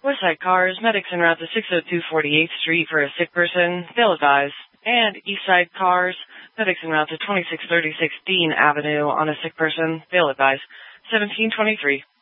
Westside Cars, medics en route to 602 48th Street for a sick person, they'll advise. And Eastside Cars, medics en route to 2636 Dean Avenue on a sick person, they'll advise. 1723.